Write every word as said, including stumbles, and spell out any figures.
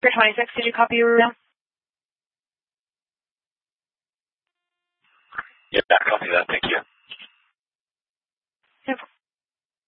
twenty-six, did you copy your email? Yeah, copy that. Thank you.